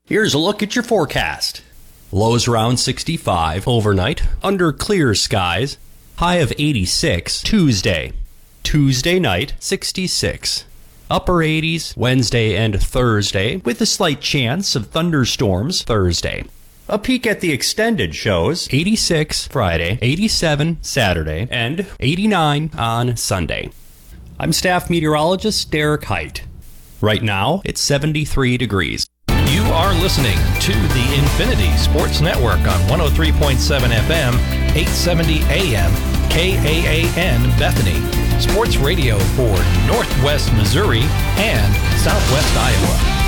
Here's a look at your forecast. Lows around 65 overnight, under clear skies. High of 86 Tuesday. Tuesday night, 66. Upper 80s Wednesday and Thursday, with a slight chance of thunderstorms Thursday. A peek at the extended shows 86 Friday, 87 Saturday, and 89 on Sunday. I'm staff meteorologist Derek Height. Right now, it's 73 degrees. You are listening to the Infinity Sports Network on 103.7 FM, 870 AM, KAAN Bethany. Sports radio for Northwest Missouri and Southwest Iowa.